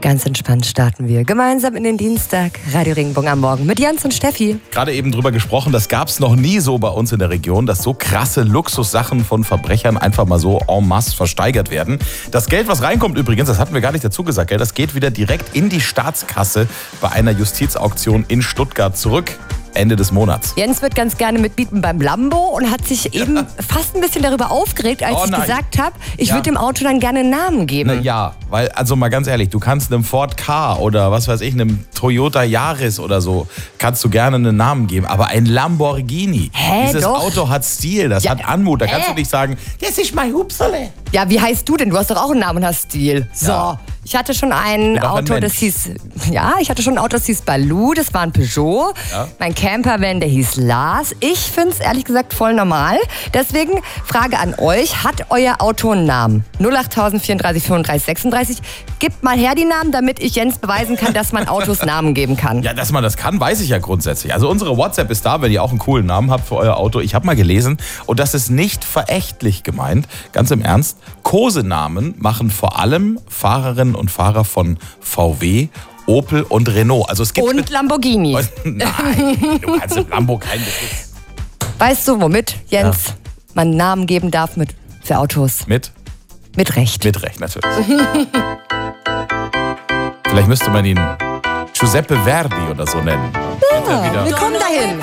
Ganz entspannt starten wir gemeinsam in den Dienstag. Radio Regenbogen am Morgen mit Jens und Steffi. Gerade eben drüber gesprochen, das gab es noch nie so bei uns in der Region, dass so krasse Luxussachen von Verbrechern einfach mal so en masse versteigert werden. Das Geld, was reinkommt übrigens, das hatten wir gar nicht dazu gesagt, das geht wieder direkt in die Staatskasse bei einer Justizauktion in Stuttgart zurück. Ende des Monats. Jens wird ganz gerne mitbieten beim Lambo und hat sich eben fast ein bisschen darüber aufgeregt, als ich gesagt habe, ich würde dem Auto dann gerne einen Namen geben. Na ja, weil, also mal ganz ehrlich, du kannst einem Ford Ka oder was weiß ich, einem Toyota Yaris oder so, kannst du gerne einen Namen geben, aber ein Lamborghini, dieses Auto hat Stil, das hat Anmut, da kannst du nicht sagen, das ist mein Hupserle. Ja, wie heißt du denn? Du hast doch auch einen Namen und hast Stil. So. Ja. Ich hatte schon ein Auto, das hieß Baloo, das war ein Peugeot. Ja. Mein Campervan, der hieß Lars. Ich finde es ehrlich gesagt voll normal. Deswegen Frage an euch, hat euer Auto einen Namen? 08000 34 35 36. Gebt mal her die Namen, damit ich Jens beweisen kann, dass man Autos Namen geben kann. Ja, dass man das kann, weiß ich ja grundsätzlich. Also unsere WhatsApp ist da, wenn ihr auch einen coolen Namen habt für euer Auto. Ich habe mal gelesen, und das ist nicht verächtlich gemeint, ganz im Ernst, Kosenamen machen vor allem Fahrerinnen und Fahrer von VW, Opel und Renault. Also es gibt und Lamborghini. Nein, du kannst im Lambo keinen Besitz. Weißt du, womit, Jens, man Namen geben darf für Autos? Mit? Mit Recht. Mit Recht, natürlich. Vielleicht müsste man ihn Giuseppe Verdi oder so nennen. Ja, wir kommen dahin.